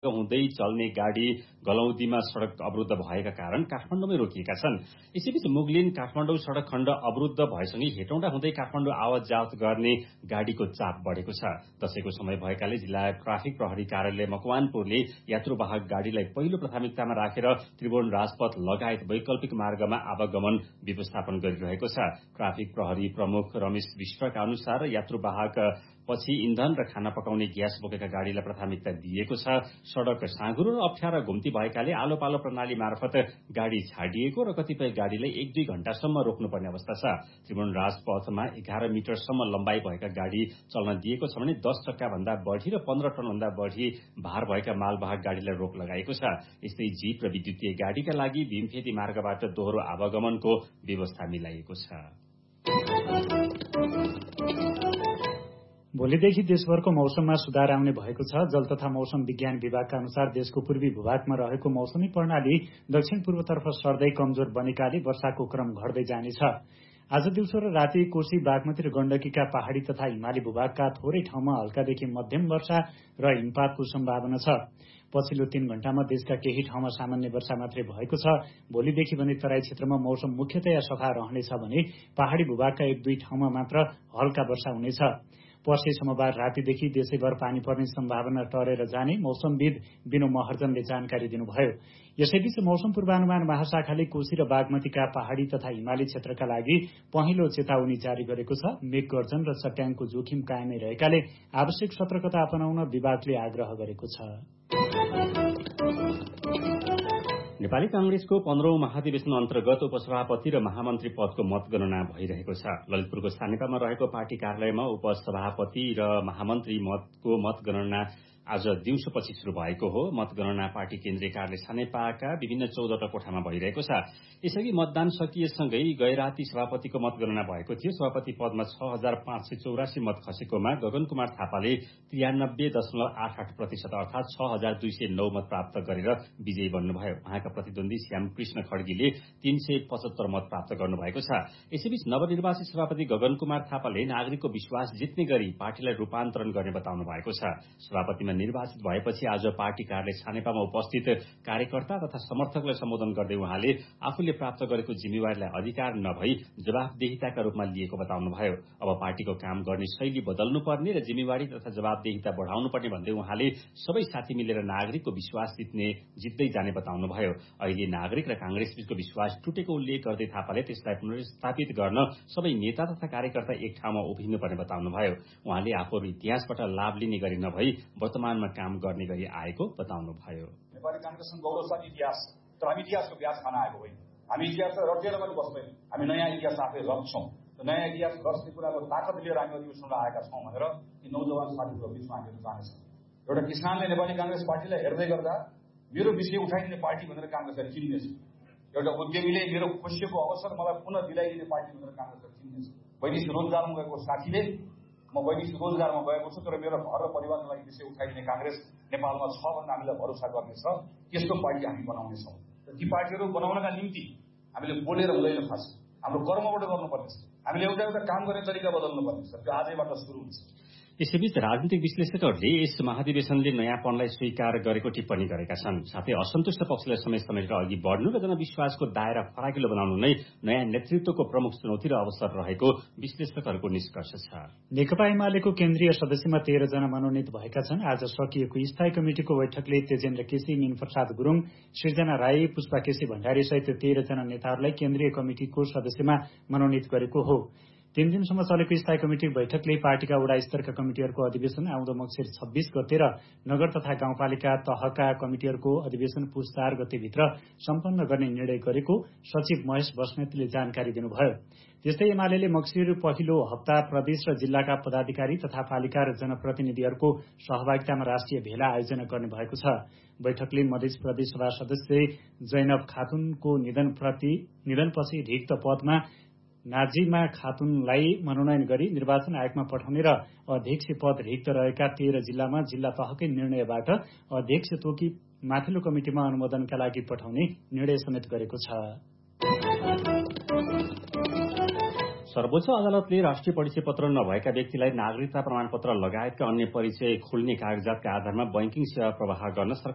हुँदै चल्ने गाडी गलौदीमा सड़क अवरुद्ध भएका कारण काठमाडौँमै रोकिएका छन्। यसैबीच मुगलिन काठमाडौँ सड़क खण्ड अवरुद्ध भएसँगै हेटौँडा हुँदै काठमाडौँ आवत जावत गर्ने गाडीको चाप बढ़ेको छ। दशैंको समय भएकाले जिल्ला ट्राफिक प्रहरी कार्यालय मकवानपुरले यात्रुवाहक गाडीलाई पहिलो प्राथमिकतामा राखेर त्रिभुवन राजपथ लगायत वैकल्पिक मार्गमा आवागमन व्यवस्थापन गरिरहेको छ। ट्राफिक प्रहरी प्रमुख रमेश विष्टका अनुसार यात्रुवाहक पछि इन्धन र खाना पकाउने ग्यास बोकेका गाडीलाई प्राथमिकता दिएको छ। सड़क साँघुरो र अप्ठ्यारा घुम्ती भएकाले आलो पालो प्रणाली मार्फत गाडी छाडिएको र कतिपय गाडीलाई 1-2 घण्टासम्म रोक्नुपर्ने अवस्था छ। त्रिभुवन राजपथमा 11 मिटरसम्म लम्बाई भएका गाडी चल्न दिएको छ भने 10 चक्का भन्दा बढ़ी र 15 टन भन्दा बढ़ी भार भएका मालवाहक गाडीलाई रोक लगाएको छ। यस्तै जीप र विद्युतीय गाडीका लागि भीमफेदी मार्गबाट दोहोरो आवागमनको व्यवस्था मिलाइएको छ। भोलिदेखि देशभरको मौसममा सुधार आउने भएको छ। जल तथा मौसम विज्ञान विभागका अनुसार देशको पूर्वी भूभागमा रहेको मौसमी प्रणाली दक्षिण पूर्वतर्फ सर्दै कमजोर बनेकाले वर्षाको क्रम घट्दै जानेछ। आज दिउँसो र राति कोशी, बागमती र गण्डकीका पहाड़ी तथा हिमाली भूभागका थोरै ठाउँमा हल्कादेखि मध्यम वर्षा र हिमपातको सम्भावना छ। पछिल्लो 3 घण्टामा देशका केही ठाउँमा सामान्य वर्षा मात्रै भएको छ। भोलिदेखि भने तराई क्षेत्रमा मौसम मुख्यतया सफा रहनेछ भने पहाड़ी भूभागका 1-2 ठाउँमा मात्र हल्का वर्षा हुनेछ। पर्सि सोमबार रातिदेखि देशैभर पानी पर्ने सम्भावना टरेर जाने मौसमविद बिनु महर्जनले जानकारी दिनुभयो। यसैबीच मौसम पूर्वानुमान महाशाखाले कोशी र बागमतीका पहाड़ी तथा हिमाली क्षेत्रका लागि पहिलो चेतावनी जारी गरेको छ। मेघ गर्जन र चट्याङको जोखिम कायमै रहेकाले आवश्यक सतर्कता अपनाउन विभागले आग्रह गरेको छ। नेपाली कांग्रेसको 15औं महाधिवेशन अन्तर्गत उपसभापति र महामन्त्री पदको मतगणना भइरहेको छ। ललितपुरको सानेपामा रहेको पार्टी कार्यालयमा उपसभापति र महामन्त्री पदको मतगणना आज दिउँसोपछि शुरू भएको हो। मतगणना पार्टी केन्द्रीय कार्यालय सानेपाका विभिन्न 14वटा कोठामा भइरहेको छ। यसअघि मतदान सकिएसँगै गैराती सभापतिको मतगणना भएको थियो। सभापति पदमा 6584 मत खसेकोमा गगन कुमार थापाले 93.88% अर्थात 6209 मत प्राप्त गरेर विजयी बन्नुभयो। उहाँका प्रतिद्वन्दी श्यामकृष्ण खड्गीले 375 मत प्राप्त गर्नुभएको छ। यसैबीच नवनिर्वाचित सभापति गगन कुमार थापाले नागरिकको विश्वास जित्ने गरी पार्टीलाई रूपान्तरण गर्ने बताउनु भएको छ। सभापतिमा निर्वाचित भएपछि आज पार्टी कार्यालय छानेपामा उपस्थित कार्यकर्ता तथा समर्थकलाई सम्बोधन गर्दै उहाँले आफूले प्राप्त गरेको जिम्मेवारीलाई अधिकार नभई जवाफदेहिताका रूपमा लिएको बताउनुभयो। अब पार्टीको काम गर्ने शैली बदल्नुपर्ने र जिम्मेवारी तथा जवाफदेहिता बढ़ाउनुपर्ने भन्दै उहाँले सबै साथी मिलेर नागरिकको विश्वास जित्दै जाने बताउनुभयो। अहिले नागरिक र कांग्रेसबीचको विश्वास टुटेको उल्लेख गर्दै थापाले त्यसलाई पुनर्स्थापित गर्न सबै नेता तथा कार्यकर्ता एक ठाउँमा उभिनुपर्ने बताउनुभयो। उहाँले आफूहरू इतिहासबाट लाभ लिने गरी नभई वर्तमानमा काम गर्ने गरी आएको बताउनुभयो। नेपाली कांग्रेसको गौरवशाली इतिहास, तर हामी इतिहासको ब्याज खान आएको होइन। हामी इतिहास रटेर पनि बस्दैन। हामी नयाँ इतिहास आफै रच्छौं। नयाँ इतिहास रच्ने कुराको ताकत लिएर हामी अधिवेशनमा आएका छौं भनेर यी नौजवान साथीहरूको बीचमा हामीहरू जानेछौँ। एउटा किसानले नेपाली कांग्रेस पार्टीलाई हेर्दै गर्दा मेरो विषय उठाइदिने पार्टी भनेर कांग्रेसलाई चिन्नेछ। एउटा उद्यमीले मेरो खोसिएको अवसर मलाई पुनः दिलाइदिने पार्टी भनेर कांग्रेसलाई चिन्नेछ। वैदेशिक रोजगारमा गएको साथीले म वैदेशिक रोजगारमा गएको छु तर मेरो घर र परिवारको लागि विषय उठाइदिने कांग्रेस नेपालमा छ भन्ने हामीलाई भरोसा गर्नेछ। त्यस्तो पार्टी हामी बनाउनेछौँ। ती पार्टीहरू बनाउनका निम्ति हामीले बोलेर हुँदैन। खास हाम्रो कर्मबाट गर्नुपर्नेछ। हामीले एउटा काम गर्ने तरिका बदल्नुपर्नेछ। त्यो आजैबाट सुरु हुन्छ। यसैबीच राजनीतिक विश्लेषकहरूले यस महाधिवेशनले नयाँपनलाई स्वीकार गरेको टिप्पणी गरेका छन्। साथै असन्तुष्ट पक्षलाई समेटेर अघि बढ्नु र जनविश्वासको दायरा फराकिलो बनाउनु नै नयाँ नेतृत्वको प्रमुख चुनौती र अवसर रहेको विश्लेषकहरूको निष्कर्ष छ। नेकपा एमालेको केन्द्रीय सदस्यमा 13 जना मनोनित भएका छन्। आज सकिएको स्थायी कमिटिको बैठकले तेजेन्द्र केसी, मीनप्रसाद गुरुङ, सृजना राई, पुष्पा केसी भण्डारी सहित 13 जना नेताहरूलाई केन्द्रीय कमिटिको सदस्यमा मनोनित गरेको हो। 3 दिनसम्म चलेको स्थायी कमिटी बैठकले पार्टीका वडा स्तरका कमिटिहरूको अधिवेशन आउँदो मङ्सिर 26 गते र नगर तथा गाउँपालिका तहका कमिटिहरूको अधिवेशन पुस 4 गतेभित्र सम्पन्न गर्ने निर्णय गरेको सचिव महेश बस्नेतले जानकारी दिनुभयो। त्यस्तै एमालेले मङ्सिर पहिलो हप्ता प्रदेश र जिल्लाका पदाधिकारी तथा पालिका र जनप्रतिनिधिहरूको सहभागितामा राष्ट्रिय भेला आयोजना गर्ने भएको छ। बैठकले मधेस प्रदेश सभा सदस्य जैनब खातुनको निधनपछि रिक्त पदमा नाजिमा खातुनलाई मनोनयन गरी निर्वाचन आयोगमा पठाउने र अध्यक्ष पद रिक्त रहेका 13 जिल्लामा जिल्ला तहकै निर्णयबाट अध्यक्ष तोकी माथिल्लो कमिटिमा अनुमोदनका लागि पठाउने निर्णय समेत गरेको छ। सर्वोच्च अदालतले राष्ट्रिय परिचय पत्र नभएका व्यक्तिलाई नागरिकता प्रमाणपत्र लगायतका अन्य परिचय खोल्ने कागजातका आधारमा बैंकिङ सेवा प्रवाह गर्न